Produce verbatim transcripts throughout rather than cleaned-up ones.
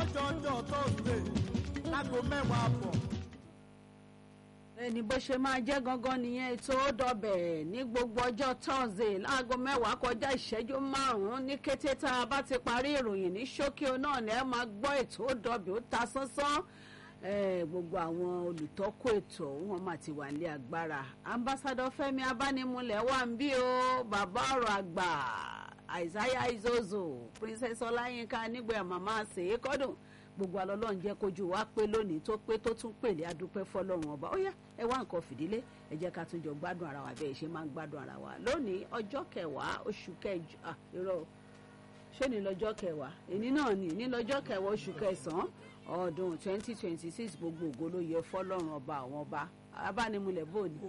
ọjọ́jọ́ Thursday láago mẹ́wàá àbọ̀. ẹni bó ṣe máa jẹ́ gangan nìyẹn ètò ó dọbẹ̀ ní gbogbo ọjọ́ Thursday láago mẹ́wàá kọjá ìṣẹ́jú márùn-ún ní kété tá a bá ti parí ìròyìn ní ṣókí o náà lẹ́ẹ̀ máa gbọ́ ètò ó dọbẹ̀ ó ta sánsán gbogbo àwọn olùtọ́kù ètò wọn máa ti wà ní agbára ambassadọ Fẹ́mi Abánimúlẹ̀ wà ń bí o bàbá ọ̀rọ̀ àgbà Isaiah Izozo Princess Ọláyínká nígbà màmá ṣèyí kọ́dùn gbogbo alọ́lọ́run jẹ́ kójú wa pé lónìí tó pé tó tún pèlè adúpẹ́ fọlọ́run ọba ó yá ẹ wá nǹkan fìdílé ẹ jẹ́ ká tún jọ gbádùn ara wa bẹ́ẹ̀ ṣe máa ń gbádùn ara wa lónìí ọjọ́ kẹwàá oṣù kẹjọ ah irọ́ ṣé ní lọ́jọ́ kẹwàá èní náà ní ní lọ́jọ́ kẹwàá oṣù kẹsàn-án ọdún twenty twenty six gbogbo ògo ló yẹ fọlọ́run ọba àwọn ọba Abánimúlẹ̀ bò ní.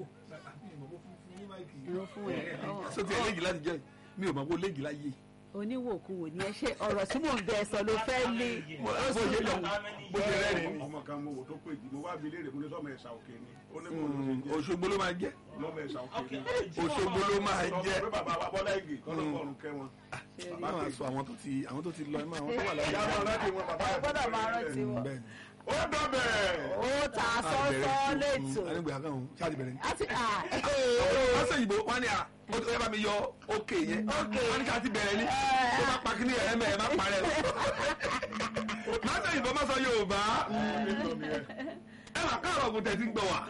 sọ ti ẹ léegi láti jẹ mi ò mọ bó léegi láyé oníwòkuwò ni ẹ ṣe ọ̀rọ̀ tí mò ń bẹ sọ ló fẹ́ lé. bó ṣe lọ bó ṣe rẹ́rìn ní. ọmọ kan mo wò tó pè jù mo wá bi léèrè mo ní sọmọ ẹ̀sà òkè ni ó ní mo lọ sí jẹ́ Òṣogbo ló máa jẹ́ lọ́mọ ẹ̀sà òkè ni Òṣogbo ló máa jẹ́. ọmọ bàbá wa Bọ́lá Ìgè kọ́lọ́ ọ̀run kẹ́ wọn. bàbá máa sọ àwọn tó ti àwọn tó ti lọ ẹ máa àwọn tó wà ìyá lọ́wọ́. máa rántí wọn bàbá ẹ gbọ́dọ̀ máa rántí wọn. bẹ́ẹ̀ ni. ó dọ̀bẹ̀. ó ta sọ́sọ́ létò. anigbe akan o ṣáàtì bẹ̀rẹ̀ ni. àti à wọ́n sọ ìbò wọ́n ní à ó ẹ bá mi yọ òkè yẹn wọ́n ní ṣáàtì bẹ̀rẹ̀ ni tó bá pa kíní ẹ̀rẹ́ mẹ́ẹ̀ má parẹ́ o. má sọ ìbò má sọ Yorùbá ẹ wà káàrọ̀ ọ̀gùn tẹ̀ tí ń gbọ̀ wá.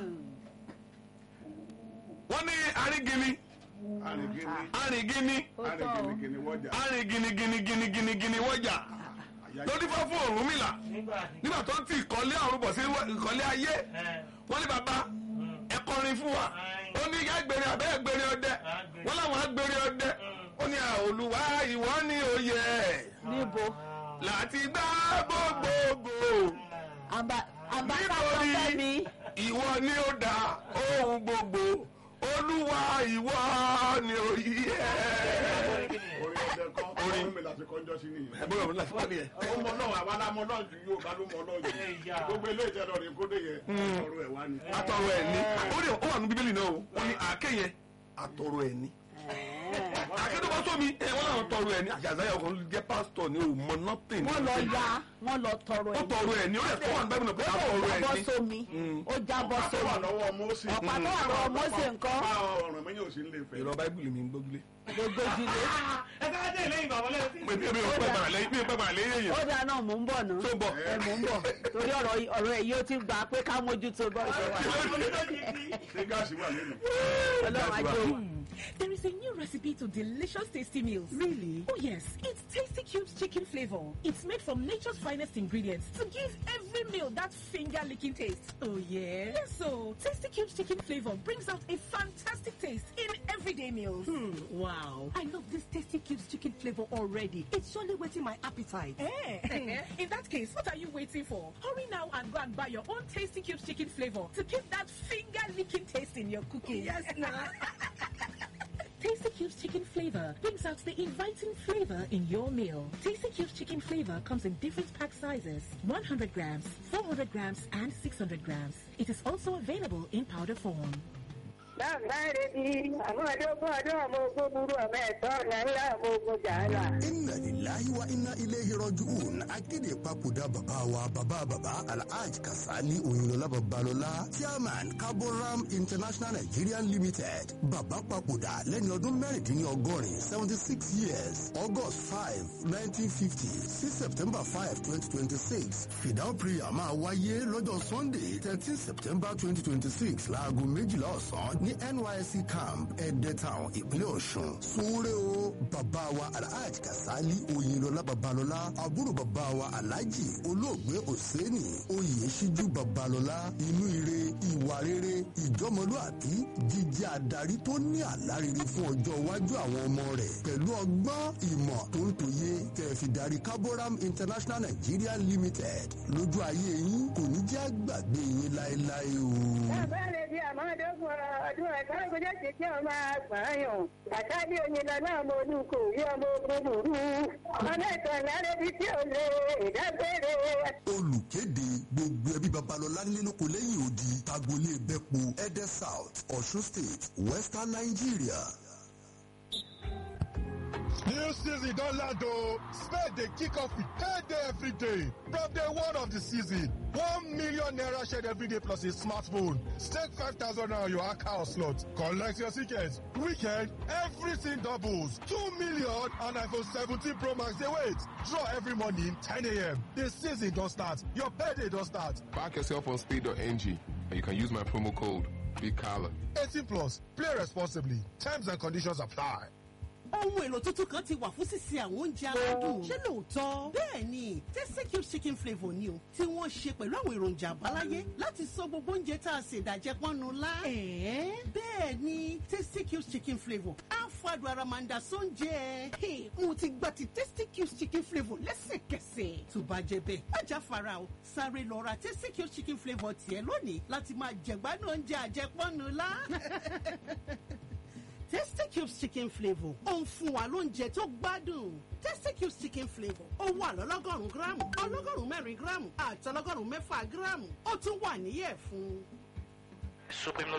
wọ́n ní arígini arìngìnì arìngini arìngìnì wọ́jà. arìngini gini gini gini wọ́jà lórí fọ́ fún Ọ̀rúnmìlà nígbà tó ń ti ìkọ́lé ọ̀run bọ̀ sí ìkọ́lé ayé wọ́n ní bàbá ẹ kọrin fún wa ó ní agbèrè abẹ́ agbèrè ọdẹ wọ́n láwọn agbèrè ọdẹ ó ní Olúwa ìwọ ni òye níbo láti gbá gbogbogbò ambassadọ Fẹ́mi ìwọ ni ó dá ohun gbogbo Olúwa ìwọ ni òye. orin ọdẹ kan orin mi láti kọjọ sí nìyẹn. ẹ bọ́lá mi láti wá nìyẹn. ọmọ náà àwa la mọ náà ju yóò bá ló mọ náà jù gbogbo ilé ìjẹun ọ̀rẹ́ kóde yẹ ọ̀rọ̀ ẹ̀ wá ní. atọrọ ẹ ní ó ní ó wà ní Bíbélì náà o ó ní àáké yẹn atọrọ ẹ ní. àáké tó bá sómi ẹ wọn làwọn tọrọ ẹ ní àjàzáyà ọkàn jẹ pásítọ̀ ní o mọ nothing. wọ́n lọ ya wọ́n lọ tọrọ ó ẹ̀ tọrọ ẹ ní ó yẹ kó wà ní Bíbélì náà pé atọrọ ẹ jábọ́ ní. sómi ó jábọ́ ọ̀pá tó wà sómi lọ́wọ́ Mósè. ọ̀pá tó wà lọ́wọ́ Mósè nǹkan ọ̀ràn mi yóò sí nílé ìfẹ́. ìrọ̀ Báíbùlì mi ń gbójúlé. gbogbo jùlọ. ẹ ká dé lẹ́yìn bàbá lẹ́yìn. mi mi ò pẹ́ gbàrà lẹ́yìn mi ò pẹ́ gbàrà lẹ́yìn èèyàn. ó dáa náà mò ń bọ̀ ná tó ń bọ̀. ẹ mò ń bọ̀ torí ọ̀rọ̀ ọ̀rọ̀ ẹ̀ yóò ti gbà pé ká mójútó bọ́ ìṣe wa. ṣé gáàsì wà lẹ́nu. ọlọ́run ajé o. There is a new recipe to delicious tasty meals. Really? Oh yes, it's Tasty Cubes chicken flavor. It's made from nature's finest ingredients to give every meal that finger-licking taste. Oh yeah? Yes, so Tasty Cubes chicken flavor brings out a fantastic taste in everyday meals. Hmm, wow. I love this Tasty Cubes chicken flavor already. It's surely whetting my appetite. Eh? In that case, what are you waiting for? Hurry now and go and buy your own Tasty Cubes chicken flavor to keep that finger-licking taste in your cooking. Yes, nah. Tasty Cubes chicken flavor brings out the inviting flavor in your meal. Tasty Cubes chicken flavor comes in different pack sizes: one hundred grams, four hundred grams, and six hundred grams. It is also available in powder form. Inna lillahi wa inna ilayhi raji'un. Akéde papòdà bàbá wa bàbá bàbá Alhaji Kasali Oyinlola Babalola, Chairman Carboram International Nigeria Limited. Bàbá papòdà lẹ́ni ọdún mẹ́rìndínlọ́gọ́rin seventy six years, August five nineteen fifty sí September five twenty twenty six. Fìdáwọ́ prayer máa wáyé lọ́jọ́ Sunday thirteen September twenty twenty six láago méjìlá ọ̀sán ní N Y S C camp Ẹdẹ Town ìpínlẹ̀ Ọ̀ṣun. Súnrẹ́ o bàbá wa Alhaji Kasali Oyinlola Babalola, àbúrò bàbá wa Alhaji olóògbé Hosseini Oyèṣíjú Babalola, inú ire ìwà rere ìjọmọlúàbí jíjẹ́ adarí tó ní àlárere fún ọjọ́ iwájú àwọn ọmọ rẹ̀ pẹ̀lú ọgbọ́n ìmọ̀ tó ń tòye kẹfì darí Carboram International Nigeria Limited lójú ayé yín kò ní jẹ́ àgbàgbé yín láéláé o. Bẹ́ẹ̀ni bí àmọ́dógún ọdún ẹ̀ka ìgbésẹ̀ ti kí ọmọ àgbáyàn. Àtàdé Oyinlọ náà mo ní kò rí ọmọ ogun burú. Ọ̀nà ìtàn lálẹ́ bí tí ò lè dágbére. Olùkéde gbogbo ẹbí Babalọlá nílòkò lẹ́yìn odi Tagbolé Bẹ́pò Ẹdẹ South Ọ̀ṣun State Western Nigeria. New season don land o. Spade dey kick off with payday every day. From day one of the season, one million naira shared every day plus a smartphone. Stake five thousand naira on your account slot. Collect your tickets. Weekend, everything doubles. Two million and iPhone seventeen Pro Max dey wait. Draw every morning ten a.m. The season don start. Your payday don start. Back yourself on speed dot n g and you can use my promo code BIGCALLA. eighteen plus. Play responsibly. Terms and conditions apply. Ohun èlò tuntun kan ti wà fún sísè àwọn oúnjẹ aládùn. Ṣé lóòótọ́? Bẹ́ẹ̀ ni, Tasty Cube chicken flavour ni o, tí wọ́n ṣe pẹ̀lú àwọn èròjà àbáláyé láti sọ gbogbo oúnjẹ tá a ṣe ìdàjẹ́ pọ́nnu lá. Ẹ̀ẹ́ bẹ́ẹ̀ ni, Tasty Cube chicken flavour á fàdùn ara máa ń da sóúnjẹ. Mo ti gba ti Tasty Cube chicken flavour lẹ́sẹ̀kẹsẹ̀. Tó bá jẹ bẹ́ẹ̀, má já fara o, sáré lọ ra Tasty Cube chicken flavour tiẹ̀ lónìí láti máa jẹ̀gbádùn oúnjẹ àjẹpọ́nnu lá. Tasty Cubes chicken flavour ó ń fún wa lóúnjẹ tó gbádùn. Tasty Cubes chicken flavour ó wà lọ́lọ́gọ́rùn-ún gíráàmù ọlọ́gọ́rùn-ún mẹ́rin gíráàmù àti ọlọ́gọ́rùn-ún mẹ́fà gíráàmù ó tún wà níyẹ̀ fún. Supreme